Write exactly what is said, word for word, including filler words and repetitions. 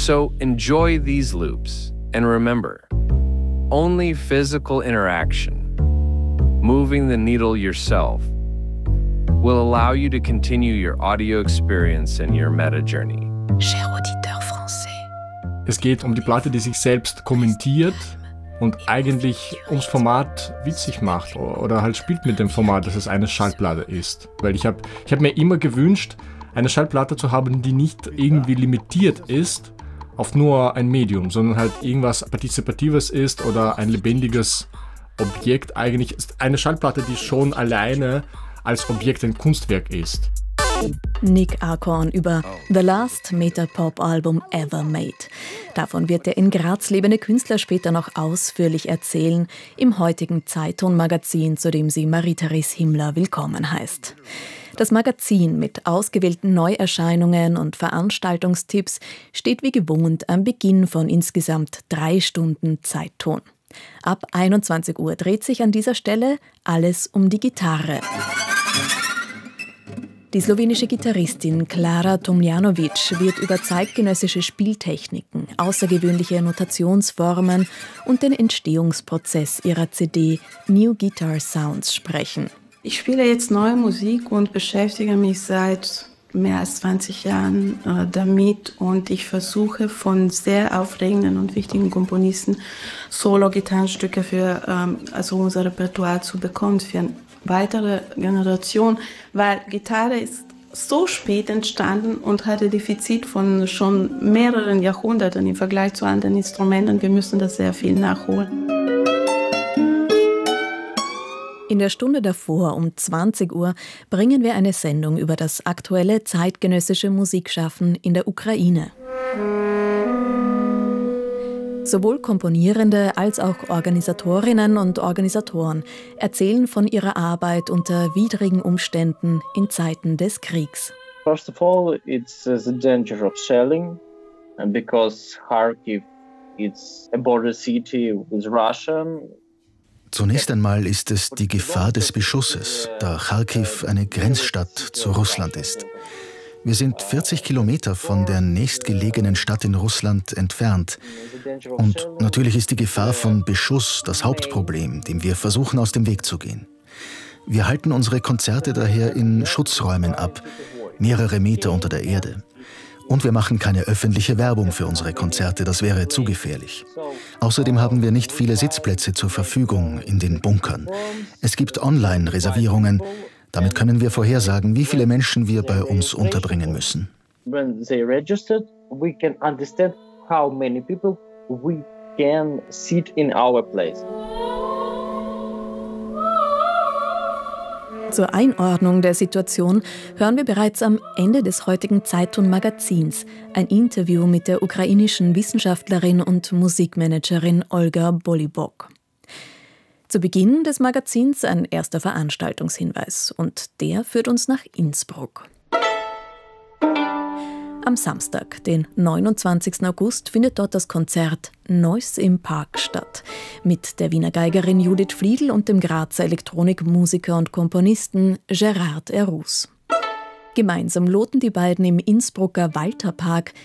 So enjoy these loops and remember, only physical interaction, moving the needle yourself, will allow you to continue your audio experience and your meta journey. Cher auditeur français. Es geht um die Platte, die sich selbst kommentiert und eigentlich ums Format witzig macht oder halt spielt mit dem Format, dass es eine Schallplatte ist. Weil ich habe ich hab mir immer gewünscht, eine Schallplatte zu haben, die nicht irgendwie limitiert ist auf nur ein Medium, sondern halt irgendwas Partizipatives ist oder ein lebendiges Objekt. Eigentlich ist eine Schallplatte, die schon alleine als Objekt ein Kunstwerk ist. Nick Acorn über The Last Metapop-Album Ever Made. Davon wird der in Graz lebende Künstler später noch ausführlich erzählen im heutigen Zeiton-Magazin, zu dem sie Marie-Therese Himmler willkommen heißt. Das Magazin mit ausgewählten Neuerscheinungen und Veranstaltungstipps steht wie gewohnt am Beginn von insgesamt drei Stunden Zeitton. Ab einundzwanzig Uhr dreht sich an dieser Stelle alles um die Gitarre. Die slowenische Gitarristin Klara Tomljanovic wird über zeitgenössische Spieltechniken, außergewöhnliche Notationsformen und den Entstehungsprozess ihrer C D New Guitar Sounds sprechen. Ich spiele jetzt neue Musik und beschäftige mich seit mehr als zwanzig Jahren äh, damit und ich versuche von sehr aufregenden und wichtigen Komponisten Solo-Gitarrenstücke für ähm, also unser Repertoire zu bekommen, für eine weitere Generation, weil Gitarre ist so spät entstanden und hat ein Defizit von schon mehreren Jahrhunderten im Vergleich zu anderen Instrumenten. Wir müssen das sehr viel nachholen. In der Stunde davor, um zwanzig Uhr, bringen wir eine Sendung über das aktuelle zeitgenössische Musikschaffen in der Ukraine. Sowohl Komponierende als auch Organisatorinnen und Organisatoren erzählen von ihrer Arbeit unter widrigen Umständen in Zeiten des Kriegs. First of all, it's the danger of shelling, because Kharkiv is a border city with Russia. Zunächst einmal ist es die Gefahr des Beschusses, da Kharkiv eine Grenzstadt zu Russland ist. Wir sind vierzig Kilometer von der nächstgelegenen Stadt in Russland entfernt. Und natürlich ist die Gefahr von Beschuss das Hauptproblem, dem wir versuchen, aus dem Weg zu gehen. Wir halten unsere Konzerte daher in Schutzräumen ab, mehrere Meter unter der Erde. Und wir machen keine öffentliche Werbung für unsere Konzerte, das wäre zu gefährlich. Außerdem haben wir nicht viele Sitzplätze zur Verfügung in den Bunkern. Es gibt Online-Reservierungen. Damit können wir vorhersagen, wie viele Menschen wir bei uns unterbringen müssen. When they registered, we can understand how many people we can sit in our place. Zur Einordnung der Situation hören wir bereits am Ende des heutigen Zeiton-Magazins ein Interview mit der ukrainischen Wissenschaftlerin und Musikmanagerin Olga Bolibok. Zu Beginn des Magazins ein erster Veranstaltungshinweis und der führt uns nach Innsbruck. Am Samstag, den neunundzwanzigsten August, findet dort das Konzert Noise im Park statt, mit der Wiener Geigerin Judith Fliedl und dem Grazer Elektronikmusiker und Komponisten Gerard Erous. Gemeinsam loten die beiden im Innsbrucker Walterpark